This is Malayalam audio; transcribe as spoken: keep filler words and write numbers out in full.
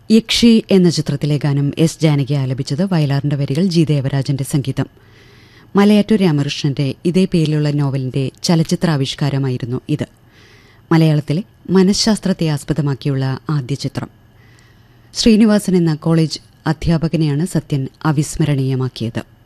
യക്ഷി എന്ന ചിത്രത്തിലെ ഗാനം എസ് ജാനകി ആലപിച്ചത്. വയലാറിന്റെ വരികൾ ജി ദേവരാജന്റെ സംഗീതം. മലയാറ്റൂർ രാമകൃഷ്ണന്റെ ഇതേ പേരിലുള്ള നോവലിന്റെ ചലച്ചിത്രാവിഷ്കാരമായിരുന്നു ഇത്. മലയാളത്തിലെ മനഃശാസ്ത്രത്തെ ആസ്പദമാക്കിയുള്ള ആദ്യ ചിത്രം. ശ്രീനിവാസൻ എന്ന കോളേജ് അധ്യാപകനെയാണ് സത്യൻ അവിസ്മരണീയമാക്കിയത്.